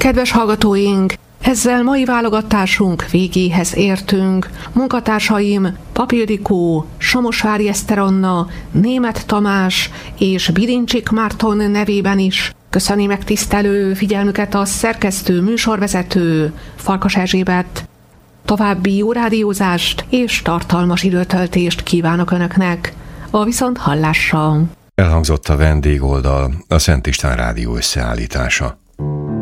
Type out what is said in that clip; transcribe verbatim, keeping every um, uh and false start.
Kedves hallgatóink, ezzel mai válogatásunk végéhez értünk. Munkatársaim Pap Ildikó, Somosvári Eszter Anna, Németh Tamás és Birincsik Márton nevében is köszöni megtisztelő figyelmüket a szerkesztő műsorvezető Farkas Erzsébet. További jó rádiózást és tartalmas időtöltést kívánok Önöknek. A viszonthallásra! Elhangzott a vendégoldal, a Szent István Rádió összeállítása.